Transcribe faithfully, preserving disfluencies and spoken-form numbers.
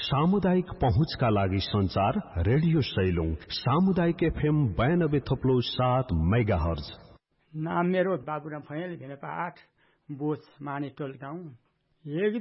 सामुदायिक पहुँचका लागि संचार रेडियो सैलुङ सामुदायिक एफएम बयानब्बे थप्लो सात मेगा हर्ज। नाम मेरो बाबुराम फैल भेनेपा आठ बोच मानेटोल गाउँ। एक